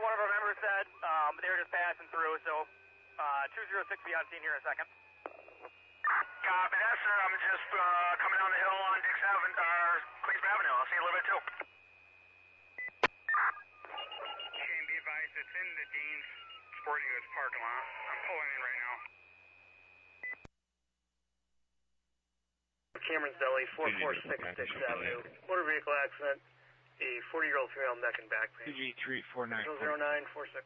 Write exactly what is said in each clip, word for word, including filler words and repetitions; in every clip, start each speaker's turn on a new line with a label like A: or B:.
A: one of our members said. Um, they were just passing through, so uh, two zero six be on scene here in a second.
B: Copy that, sir. I'm just uh, coming down the hill on Dix Avenue, uh, Queens Avenue. I'll see you a little bit, too.
C: Shane, be advised, it's in the Dean's Sporting Goods parking lot. I'm pulling in right now.
D: Cameron's Deli, four four six Dix Avenue. Motor vehicle accident. A forty-year-old female neck and back pain.
E: G three four nine.
D: zero nine four six.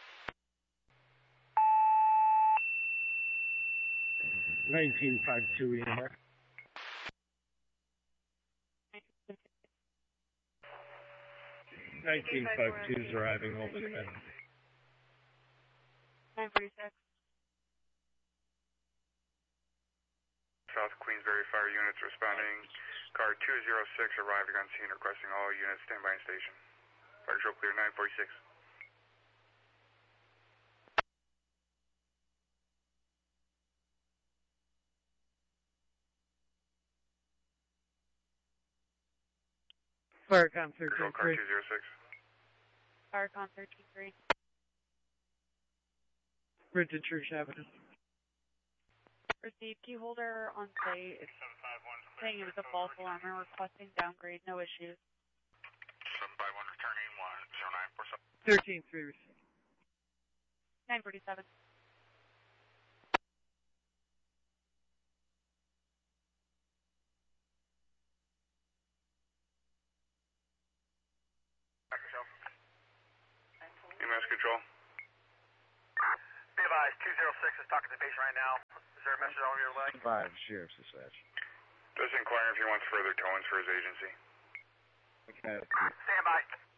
E: nineteen five two E M R. nineteen five two is arriving over there.
F: nine forty-six.
C: South Queensbury Fire Units responding. Car two zero six arriving on scene, requesting all units stand by in station. Fire control clear, nine forty-six.
E: Firecom
C: Control
E: thirteen
C: car
E: three.
C: two zero six.
F: Firecom thirteen three.
E: Bridge at Church Avenue.
F: Received key holder on site. It's saying it was a false alarm and requesting downgrade. No issues.
C: seven five one returning one zero nine four seven.
E: thirteen three.
F: nine forty-seven.
C: E M S control.
A: Be advised, two zero six is talking to the patient right now. Is there a message over your leg?
E: Five, Sheriff's Dispatch.
C: Just inquiring if he wants further towings for his agency.
E: Okay.
A: Stand by.